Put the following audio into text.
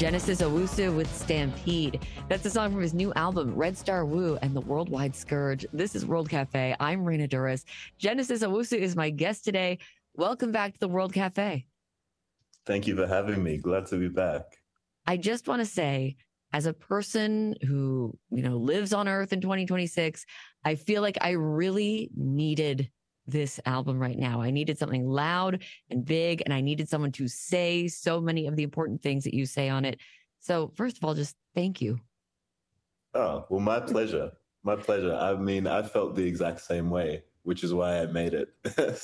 Genesis Owusu with Stampede. That's a song from his new album, Red Star Woo and the Worldwide Scourge. This is World Cafe. I'm Raina Duras. Genesis Owusu is my guest today. Welcome back to the World Cafe. Thank you for having me. Glad to be back. I just want to say, as a person who, lives on Earth in 2026, I feel like I really needed this album right now. I needed something loud and big, and I needed someone to say so many of the important things that you say on it. So first of all, just thank you. Oh, well, my pleasure. My pleasure. I mean, I felt the exact same way, which is why I made it.